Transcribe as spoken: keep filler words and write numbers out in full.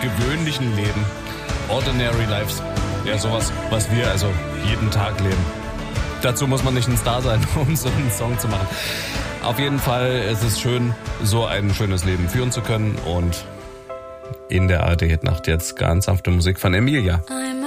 gewöhnlichen Leben. Ordinary Lives. Ja, sowas, was wir also jeden Tag leben. Dazu muss man nicht ein Star sein, um so einen Song zu machen. Auf jeden Fall ist es schön, so ein schönes Leben führen zu können. Und in der A R D-Hitnacht jetzt ganz sanfte Musik von Emilia. I'm